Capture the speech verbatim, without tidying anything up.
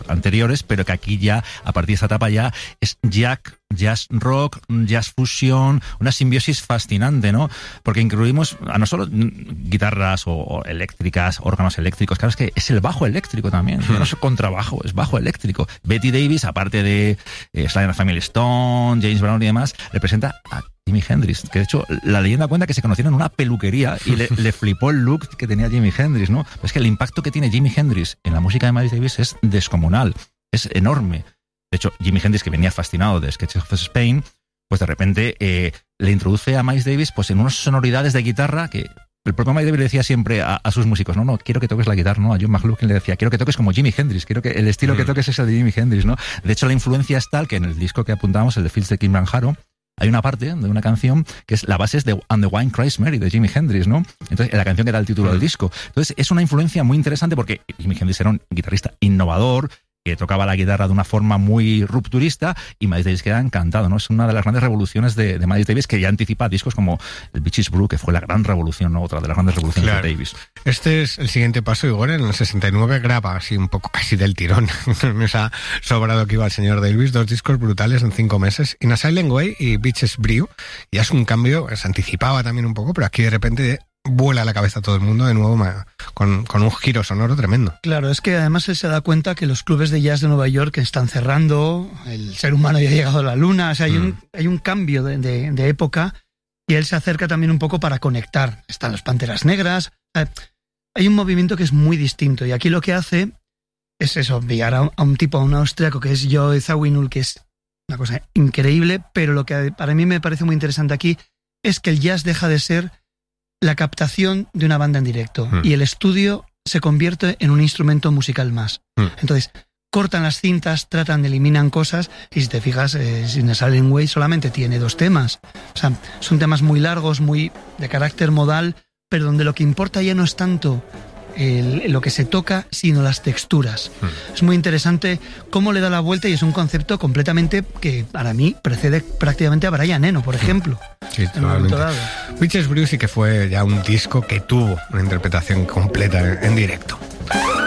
anteriores, pero que aquí ya, a partir de esta etapa ya, es jazz, jazz rock, jazz fusión, una simbiosis fascinante, ¿no? Porque incluimos a no solo guitarras o, o eléctricas, órganos eléctricos, claro, es que es el bajo eléctrico también, hmm. no es contrabajo, es bajo eléctrico. Betty Davis, aparte de eh, Sly and the Family Stone, James Brown y demás, representa a Jimi Hendrix, que de hecho la leyenda cuenta que se conocieron en una peluquería y le, le flipó el look que tenía Jimi Hendrix, ¿no? Pero es que el impacto que tiene Jimi Hendrix en la música de Miles Davis es descomunal, es enorme. De hecho, Jimi Hendrix, que venía fascinado de Sketches of Spain, pues de repente eh, le introduce a Miles Davis pues en unas sonoridades de guitarra que el propio Miles Davis le decía siempre a, a sus músicos, no, no, quiero que toques la guitarra, ¿no? A John McLaughlin le decía, quiero que toques como Jimi Hendrix, quiero que el estilo mm. que toques es el de Jimi Hendrix, ¿no? De hecho, la influencia es tal que en el disco que apuntábamos, el de Fields de Kim Van Haro, hay una parte de una canción que es la base es de And the Wine Cries Mary de Jimi Hendrix, ¿no? Entonces, la canción que da el título mm. del disco. Entonces, es una influencia muy interesante porque Jimi Hendrix era un guitarrista innovador, que tocaba la guitarra de una forma muy rupturista y Miles Davis queda encantado, ¿no? Es una de las grandes revoluciones de, de Miles Davis que ya anticipa discos como el Bitches Brew, que fue la gran revolución, ¿no? Otra de las grandes revoluciones claro. de Davis. Este es el siguiente paso, Igor, en el sesenta y nueve graba así un poco casi del tirón, me ha sobrado que iba el señor Davis, dos discos brutales en cinco meses, In a Silent Way y Bitches Brew, y es un cambio, se anticipaba también un poco, pero aquí de repente vuela a la cabeza a todo el mundo de nuevo con, con un giro sonoro tremendo. Claro, es que además él se da cuenta que los clubes de jazz de Nueva York están cerrando, el ser humano ya ha llegado a la luna, o sea, hay, mm. un, hay un cambio de, de, de época y él se acerca también un poco para conectar. Están las Panteras Negras, o sea, hay un movimiento que es muy distinto y aquí lo que hace es eso, enviar a, a un tipo, a un austriaco que es Joe Zawinul, que es una cosa increíble, pero lo que para mí me parece muy interesante aquí es que el jazz deja de ser la captación de una banda en directo mm. y el estudio se convierte en un instrumento musical más. Mm. Entonces, cortan las cintas, tratan, eliminan cosas y si te fijas, eh, In a Silent Way solamente tiene dos temas. O sea, son temas muy largos, muy de carácter modal, pero donde lo que importa ya no es tanto el, lo que se toca, sino las texturas. Mm. Es muy interesante cómo le da la vuelta y es un concepto completamente que para mí precede prácticamente a Brian Eno, por ejemplo. Sí, totalmente. Bitches Brew sí que fue ya un disco que tuvo una interpretación completa en, en directo.